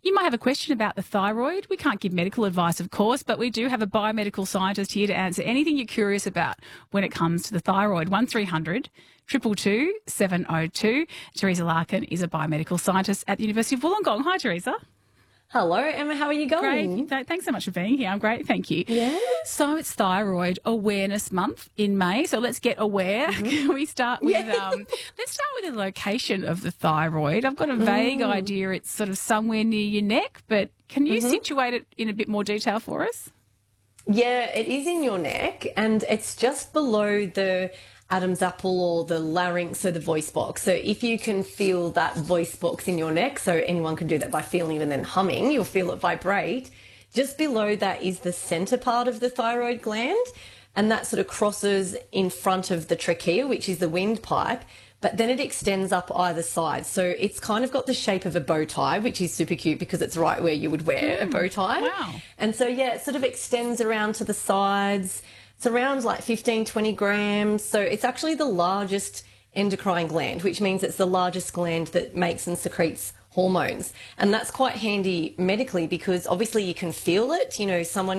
You might have a question about the thyroid. We can't give medical advice, of course, but we do have a biomedical scientist here to answer anything you're curious about when it comes to the thyroid. 1300 222 702. Teresa Larkin is a biomedical scientist at the University of Wollongong. Hi, Teresa. Hello, Emma. How are you going? Great. Thanks so much for being here. I'm great. Thank you. Yeah. So it's Thyroid Awareness Month in May. So let's get aware. Can we start with let's start with the location of the thyroid. I've got a vague idea. It's sort of somewhere near your neck, but can you situate it in a bit more detail for us? Yeah, it is in your neck, and it's just below the Adam's apple or the larynx, so the voice box. So if you can feel that voice box in your neck, so anyone can do that by feeling it and then humming, you'll feel it vibrate. Just below that is the centre part of the thyroid gland, and that sort of crosses in front of the trachea, which is the windpipe, but then it extends up either side. So it's kind of got the shape of a bow tie, which is super cute because it's right where you would wear a bow tie. Wow. And so, yeah, it sort of extends around to the sides. It's around like 15, 20 grams. So it's actually the largest endocrine gland, which means it's the largest gland that makes and secretes hormones. And that's quite handy medically because obviously you can feel it. You know,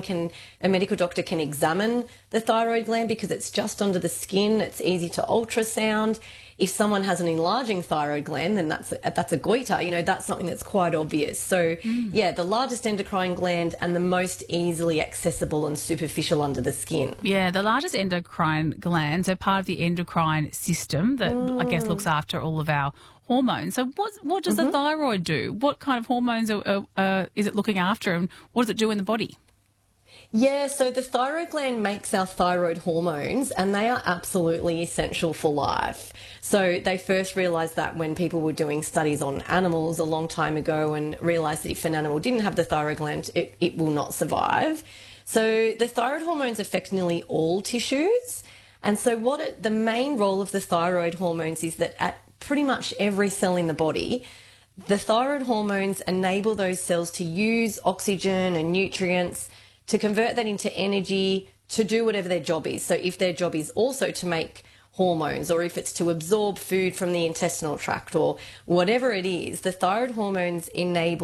a medical doctor can examine the thyroid gland because it's just under the skin. It's easy to ultrasound. If someone has an enlarging thyroid gland, then that's a goiter. You know, that's something that's quite obvious. So, yeah, the largest endocrine gland and the most easily accessible and superficial under the skin. Yeah, the largest endocrine glands are part of the endocrine system that I guess looks after all of our hormones. So what does the thyroid do? What kind of hormones is it looking after, and what does it do in the body? Yeah, so the thyroid gland makes our thyroid hormones, and they are absolutely essential for life. So they first realised that when people were doing studies on animals a long time ago, and realised that if an animal didn't have the thyroid gland, it will not survive. So the thyroid hormones affect nearly all tissues. And so the main role of the thyroid hormones is that at pretty much every cell in the body, the thyroid hormones enable those cells to use oxygen and nutrients to convert that into energy to do whatever their job is. So if their job is also to make hormones, or if it's to absorb food from the intestinal tract, or whatever it is, the thyroid hormones enable